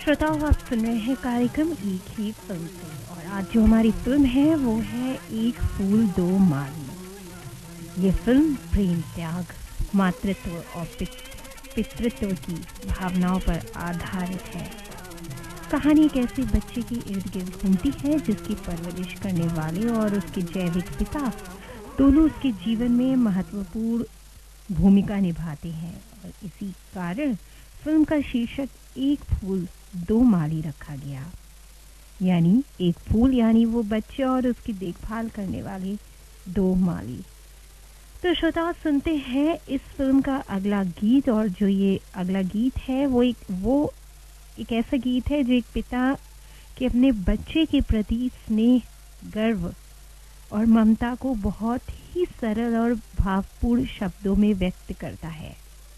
श्रोताओं, आप सुन रहे हैं कार्यक्रम एक ही फिल्म से। और आज जो हमारी फिल्म है वो है एक फूल दो माली। ये फिल्म प्रेम, त्याग, मातृत्व और पितृत्व की भावनाओं पर आधारित है। कहानी एक ऐसे बच्चे के इर्द गिर्द घूमती है जिसकी परवरिश करने वाले और उसके जैविक पिता दोनों उसके जीवन में महत्वपूर्ण भूमिका निभाते हैं। और इसी कारण फिल्म का शीर्षक एक फूल दो माली रखा गया। यानी एक फूल यानी वो बच्चा और उसकी देखभाल करने वाले दो माली। तो श्रोताओं, सुनते हैं इस फिल्म का अगला गीत। और जो ये अगला गीत है वो एक ऐसा गीत है जो एक पिता के अपने बच्चे के प्रति स्नेह, गर्व और ममता को बहुत ही सरल और भावपूर्ण शब्दों में व्यक्त करता है।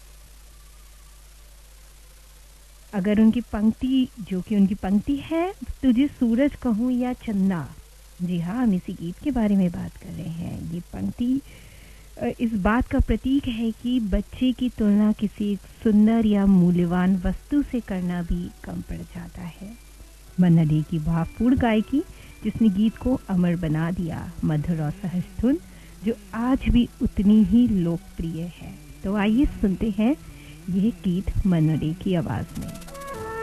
अगर उनकी पंक्ति है, तुझे सूरज कहूं या चंदा। जी हाँ, हम इसी गीत के बारे में बात कर रहे हैं। ये पंक्ति इस बात का प्रतीक है कि बच्चे की तुलना किसी एक सुंदर या मूल्यवान वस्तु से करना भी कम पड़ जाता है। मन्ना डे की भावपूर्ण गायकी जिसने गीत को अमर बना दिया, मधुर और सहज धुन जो आज भी उतनी ही लोकप्रिय है। तो आइए सुनते हैं यह गीत मन्ना डे की आवाज में।